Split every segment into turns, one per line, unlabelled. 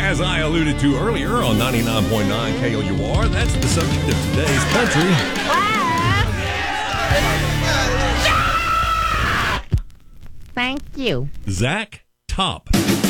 As I alluded to earlier on 99.9 KLUR, that's the subject of today's country.
Thank you.
Zach Top.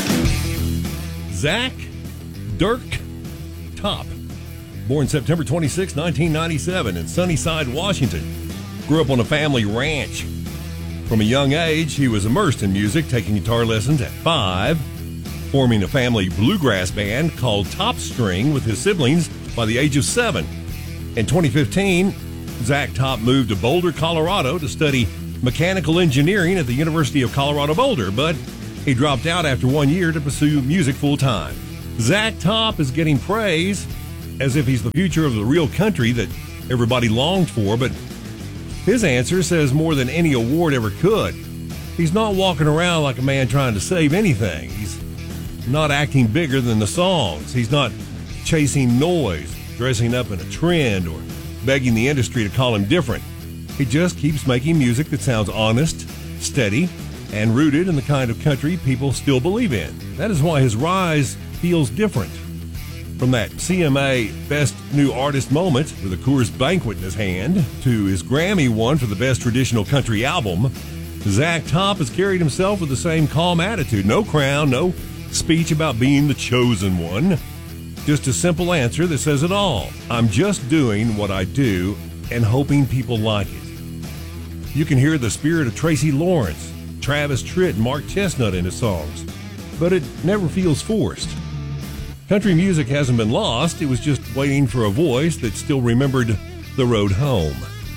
Zach Dirk Top. Born September 26, 1997 in Sunnyside, Washington. Grew up on a family ranch. From a young age, he was immersed in music, taking guitar lessons at 5, forming a family bluegrass band called Top String with his siblings by the age of 7. In 2015, Zach Top moved to Boulder, Colorado to study mechanical engineering at the University of Colorado Boulder, but he dropped out after 1 year to pursue music full-time. Zach Top is getting praise as if he's the future of the real country that everybody longed for, but his answer says more than any award ever could. He's not walking around like a man trying to save anything. He's not acting bigger than the songs. He's not chasing noise, dressing up in a trend, or begging the industry to call him different. He just keeps making music that sounds honest, steady, and rooted in the kind of country people still believe in. That is why his rise feels different. From that CMA Best New Artist moment with a Coors Banquet in his hand to his Grammy one for the Best Traditional Country Album, Zach Top has carried himself with the same calm attitude. No crown, no speech about being the chosen one. Just a simple answer that says it all. I'm just doing what I do and hoping people like it. You can hear the spirit of Tracy Lawrence, Travis Tritt, and Mark Chestnut in his songs, but it never feels forced. Country music hasn't been lost. It was just waiting for a voice that still remembered the road home.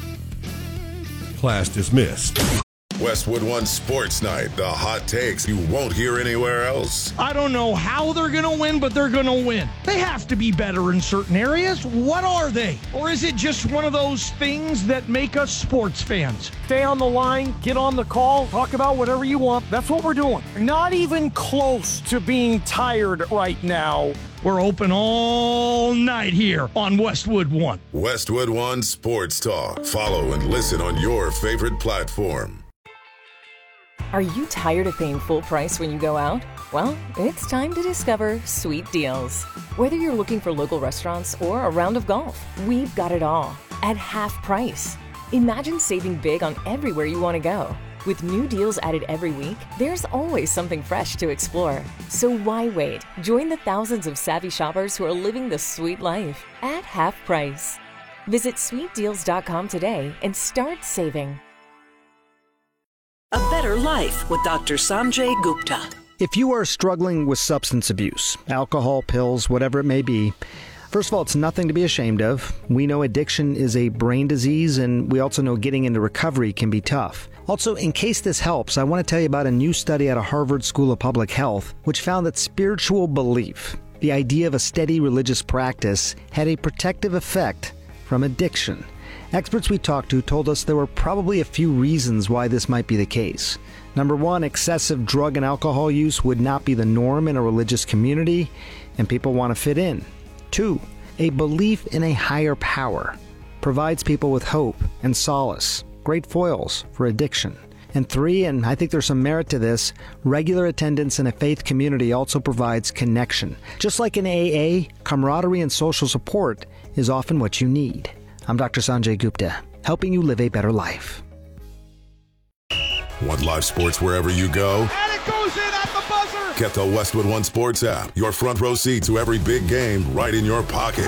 Class dismissed.
Westwood One Sports Night, the hot takes you won't hear anywhere else.
I don't know how they're going to win, but they're going to win. They have to be better in certain areas. What are they? Or is it just one of those things that make us sports fans?
Stay on the line, get on the call, talk about whatever you want. That's what we're doing. Not even close to being tired right now.
We're open all night here on Westwood One.
Westwood One Sports Talk. Follow and listen on your favorite platform.
Are you tired of paying full price when you go out? Well, it's time to discover Sweet Deals. Whether you're looking for local restaurants or a round of golf, we've got it all at half price. Imagine saving big on everywhere you want to go. With new deals added every week, there's always something fresh to explore. So why wait? Join the thousands of savvy shoppers who are living the sweet life at half price. Visit sweetdeals.com today and start saving.
A Better Life with Dr. Sanjay Gupta.
If you are struggling with substance abuse, alcohol, pills, whatever it may be, first of all, it's nothing to be ashamed of. We know addiction is a brain disease, and we also know getting into recovery can be tough. Also, in case this helps, I want to tell you about a new study out of Harvard School of Public Health, which found that spiritual belief, the idea of a steady religious practice, had a protective effect from addiction. Experts we talked to told us there were probably a few reasons why this might be the case. Number one, excessive drug and alcohol use would not be the norm in a religious community, and people want to fit in. 2, a belief in a higher power provides people with hope and solace, great foils for addiction. And 3, and I think there's some merit to this, regular attendance in a faith community also provides connection. Just like in AA, camaraderie and social support is often what you need. I'm Dr. Sanjay Gupta, helping you live a better life.
Want live sports wherever you go?
And it goes in at the buzzer!
Get the Westwood One Sports app. Your front row seat to every big game right in your pocket.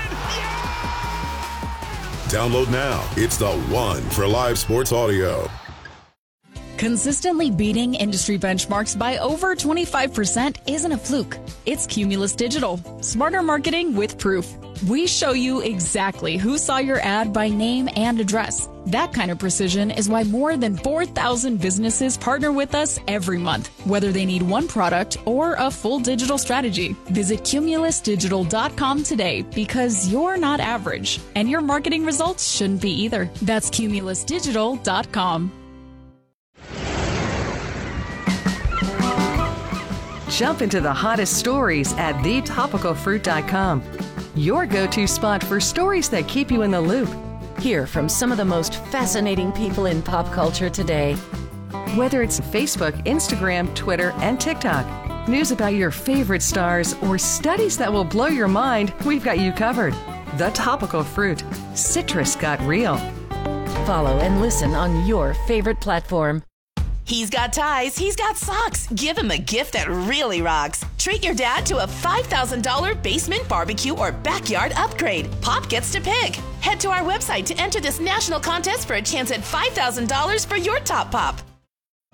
Download now. It's the one for live sports audio.
Consistently beating industry benchmarks by over 25% isn't a fluke. It's Cumulus Digital. Smarter marketing with proof. We show you exactly who saw your ad by name and address. That kind of precision is why more than 4,000 businesses partner with us every month, whether they need one product or a full digital strategy. Visit cumulusdigital.com today because you're not average, and your marketing results shouldn't be either. That's cumulusdigital.com.
Jump into the hottest stories at thetopicalfruit.com. Your go-to spot for stories that keep you in the loop.
Hear from some of the most fascinating people in pop culture today.
Whether it's Facebook, Instagram, Twitter, and TikTok, news about your favorite stars, or studies that will blow your mind, we've got you covered. The Topical Fruit. Citrus got real.
Follow and listen on your favorite platform.
He's got ties, he's got socks. Give him a gift that really rocks. Treat your dad to a $5,000 basement barbecue or backyard upgrade. Pop gets to pick. Head to our website to enter this national contest for a chance at $5,000 for your top pop.